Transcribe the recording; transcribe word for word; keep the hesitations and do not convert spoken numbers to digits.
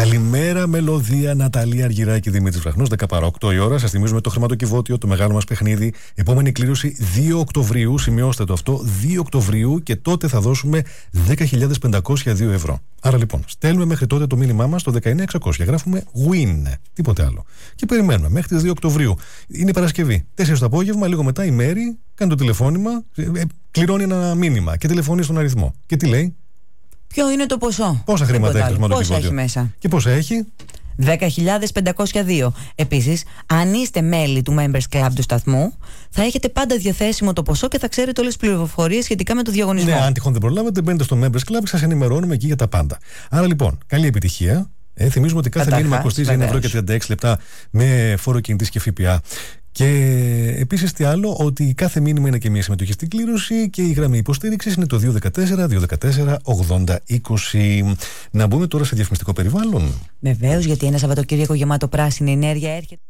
Καλημέρα, Μελωδία, Ναταλία Αργυράκη, Δημήτρης Βραχνός, δέκα παρά οκτώ η ώρα. Σας θυμίζουμε το χρηματοκιβώτιο, το μεγάλο μας παιχνίδι. Επόμενη κλήρωση δύο Οκτωβρίου, σημειώστε το αυτό, δύο Οκτωβρίου, και τότε θα δώσουμε δέκα χιλιάδες πεντακόσια δύο ευρώ. Άρα λοιπόν, στέλνουμε μέχρι τότε το μήνυμά μας στο δεκαεννιά εξακόσια. Γράφουμε win, τίποτε άλλο. Και περιμένουμε μέχρι τις δύο Οκτωβρίου. Είναι Παρασκευή. τέσσερις το απόγευμα, λίγο μετά η Μέρη κάνει το τηλεφώνημα, ε, κληρώνει ένα μήνυμα και τηλεφωνεί στον αριθμό. Και τι λέει? Ποιο είναι το ποσό? Πόσα χρήματα έχει το χρηματοκιβώτιο? Πόσα έχει μέσα? Και πόσα έχει? δέκα χιλιάδες πεντακόσια δύο. Επίσης, αν είστε μέλη του Members Club του σταθμού, θα έχετε πάντα διαθέσιμο το ποσό και θα ξέρετε όλες τις πληροφορίες σχετικά με το διαγωνισμό. Ναι, αν τυχόν δεν προλάβετε, μπαίνετε στο Members Club και σας ενημερώνουμε εκεί για τα πάντα. Άρα λοιπόν, καλή επιτυχία. Ε, θυμίζουμε ότι κάθε μήνυμα κοστίζει ένα ευρώ και τριάντα έξι λεπτά με φόρο κινητής και ΦΠΑ. Και επίσης τι άλλο, ότι κάθε μήνυμα είναι και μια συμμετοχή στην κλήρωση και η γραμμή υποστήριξης είναι το δύο ένα τέσσερα δύο ένα τέσσερα ογδόντα είκοσι. Να μπούμε τώρα σε διαφημιστικό περιβάλλον. Βεβαίως, γιατί ένα Σαββατοκύριακο γεμάτο πράσινη ενέργεια έρχεται.